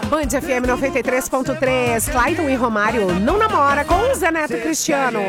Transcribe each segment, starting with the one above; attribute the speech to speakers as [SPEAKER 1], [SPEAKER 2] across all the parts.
[SPEAKER 1] Band FM 93.3, Clayton e Romário não namora com Zé Neto e Cristiano.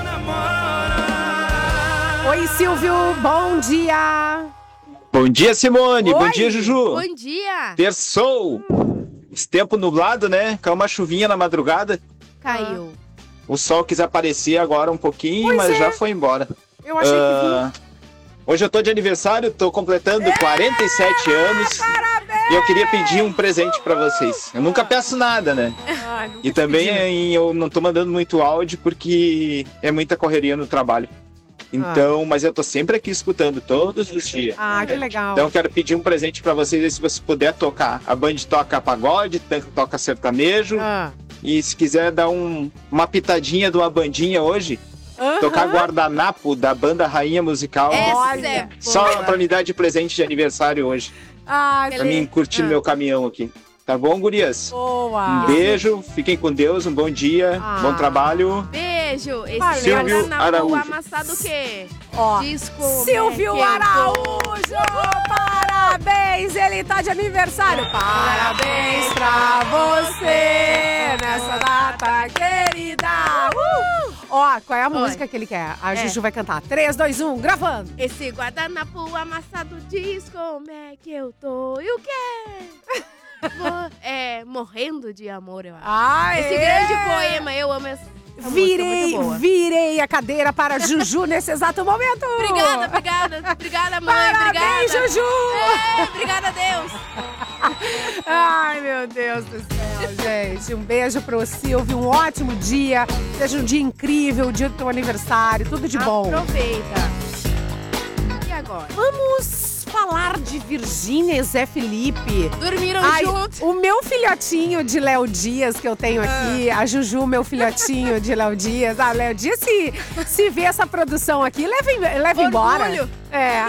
[SPEAKER 1] Oi, Silvio, bom dia.
[SPEAKER 2] Bom dia, Simone.
[SPEAKER 1] Oi.
[SPEAKER 2] Bom dia, Juju.
[SPEAKER 3] Bom dia.
[SPEAKER 2] Terçou. Esse tempo nublado, né? Caiu uma chuvinha na madrugada.
[SPEAKER 3] Caiu.
[SPEAKER 2] O sol quis aparecer agora um pouquinho,
[SPEAKER 1] Pois
[SPEAKER 2] mas
[SPEAKER 1] é.
[SPEAKER 2] já foi embora.
[SPEAKER 1] Eu achei que
[SPEAKER 2] Hoje eu tô de aniversário, tô completando 47 anos.
[SPEAKER 1] Parabéns!
[SPEAKER 2] E eu queria pedir um presente pra vocês. Eu nunca peço nada, né? E também eu não tô mandando muito áudio porque é muita correria no trabalho. Então, mas eu tô sempre aqui escutando todos os dias.
[SPEAKER 1] Ah, que legal.
[SPEAKER 2] Então eu quero pedir um presente pra vocês, se você puder tocar. A Band toca pagode, toca sertanejo. E se quiser dar uma pitadinha de uma bandinha hoje, tocar Guardanapo da banda Rainha Musical.
[SPEAKER 3] Essa é boa.
[SPEAKER 2] Só pra me dar de presente de aniversário hoje.
[SPEAKER 1] Ah,
[SPEAKER 2] Pra mim curtir meu caminhão aqui. Tá bom, gurias?
[SPEAKER 1] boa.
[SPEAKER 2] Um beijo, fiquem com Deus, um bom dia, bom trabalho.
[SPEAKER 3] Beijo. Esse
[SPEAKER 1] Valeu.
[SPEAKER 2] Silvio
[SPEAKER 3] guardanapo
[SPEAKER 2] Araújo.
[SPEAKER 3] amassado o quê?
[SPEAKER 1] Ó,
[SPEAKER 3] Disco.
[SPEAKER 1] Silvio
[SPEAKER 3] Mac,
[SPEAKER 1] Araújo, parabéns, ele tá de aniversário. Parabéns pra você nessa data querida. Ó, qual é a música que ele quer? A Juju vai cantar. 3, 2, 1, gravando.
[SPEAKER 3] Esse guardanapo amassado diz como é que eu tô. E o quê? Morrendo de amor, eu acho.
[SPEAKER 1] Ai,
[SPEAKER 3] Esse grande poema, eu amo essa música, muito boa.
[SPEAKER 1] Virei a cadeira para a Juju nesse exato momento.
[SPEAKER 3] Obrigada, mãe.
[SPEAKER 1] Parabéns,
[SPEAKER 3] obrigada.
[SPEAKER 1] Juju.
[SPEAKER 3] Obrigada a Deus.
[SPEAKER 1] Ai, meu Deus do céu, gente. Um beijo pro Silvio, um ótimo dia. Seja um dia incrível, o dia do teu aniversário, tudo de bom.
[SPEAKER 3] Aproveita. E agora?
[SPEAKER 1] Vamos falar de Virgínia e Zé Felipe.
[SPEAKER 3] Dormiram juntos?
[SPEAKER 1] O meu filhotinho de Léo Dias que eu tenho aqui, a Juju, meu filhotinho de Léo Dias. Ah, Léo Dias, se vê essa produção aqui, leva embora.
[SPEAKER 3] Orgulho.
[SPEAKER 1] É.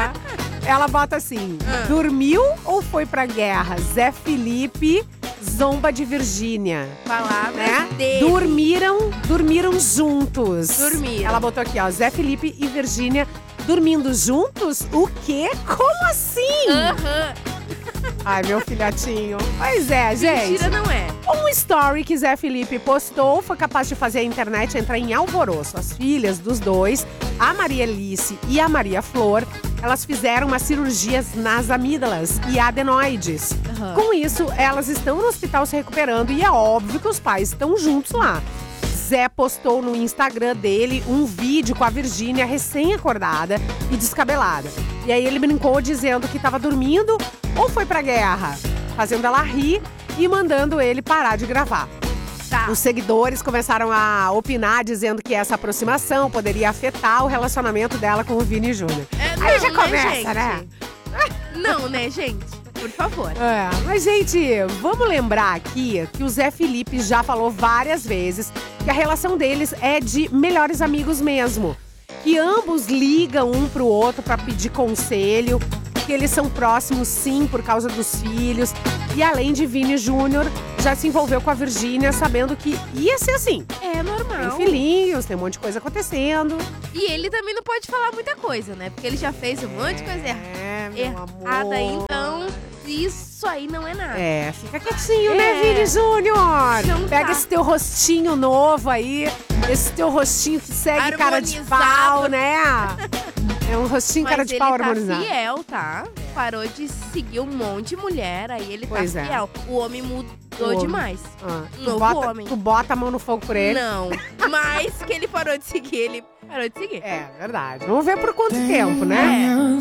[SPEAKER 1] Ela bota assim, dormiu ou foi pra guerra? Zé Felipe zomba de Virgínia.
[SPEAKER 3] Palavras
[SPEAKER 1] Né?
[SPEAKER 3] dele.
[SPEAKER 1] Dormiram juntos.
[SPEAKER 3] Dormiram.
[SPEAKER 1] Ela botou aqui, ó, Zé Felipe e Virgínia dormindo juntos? O quê? Como assim?
[SPEAKER 3] Aham.
[SPEAKER 1] Ai, meu filhotinho. Pois é, gente.
[SPEAKER 3] Mentira não é.
[SPEAKER 1] Um story que Zé Felipe postou foi capaz de fazer a internet entrar em alvoroço. As filhas dos dois, a Maria Alice e a Maria Flor, elas fizeram umas cirurgias nas amígdalas e adenoides. Com isso, elas estão no hospital se recuperando e é óbvio que os pais estão juntos lá. Zé postou no Instagram dele um vídeo com a Virgínia recém-acordada e descabelada. E aí ele brincou dizendo que estava dormindo ou foi pra guerra, fazendo ela rir e mandando ele parar de gravar. Os seguidores começaram a opinar, dizendo que essa aproximação poderia afetar o relacionamento dela com o Vini Júnior. Aí já começa, né?
[SPEAKER 3] Não, né, gente? Por favor.
[SPEAKER 1] Mas, gente, vamos lembrar aqui que o Zé Felipe já falou várias vezes que a relação deles é de melhores amigos mesmo. Que ambos ligam um pro outro pra pedir conselho, que eles são próximos sim por causa dos filhos. E além de Vini Júnior, já se envolveu com a Virgínia sabendo que ia ser assim.
[SPEAKER 3] É normal.
[SPEAKER 1] Tem filhinhos, tem um monte de coisa acontecendo.
[SPEAKER 3] E ele também não pode falar muita coisa, né? Porque ele já fez um monte de coisa
[SPEAKER 1] Meu
[SPEAKER 3] errada,
[SPEAKER 1] amor.
[SPEAKER 3] então isso aí não é nada.
[SPEAKER 1] Fica quietinho, né, Vini Júnior?
[SPEAKER 3] Então
[SPEAKER 1] Pega
[SPEAKER 3] tá.
[SPEAKER 1] esse teu rostinho novo aí, esse teu rostinho que segue cara de pau, né? É um rostinho cara de pau harmonizado.
[SPEAKER 3] Mas ele tá fiel, tá? Parou de seguir um monte de mulher, aí ele
[SPEAKER 1] Pois
[SPEAKER 3] tá
[SPEAKER 1] é.
[SPEAKER 3] fiel. O homem mudou
[SPEAKER 1] O homem.
[SPEAKER 3] demais.
[SPEAKER 1] Tu
[SPEAKER 3] Novo homem.
[SPEAKER 1] bota a mão no fogo por ele?
[SPEAKER 3] Não, mas que ele parou de seguir, ele parou de seguir.
[SPEAKER 1] É verdade. Vamos ver por quanto tempo, né?